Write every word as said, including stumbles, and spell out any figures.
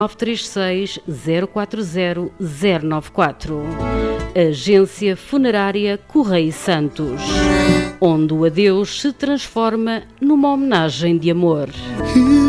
nove três seis, zero quatro zero, zero nove quatro. Agência Funerária Correia e Santos, onde o adeus se transforma numa homenagem de amor.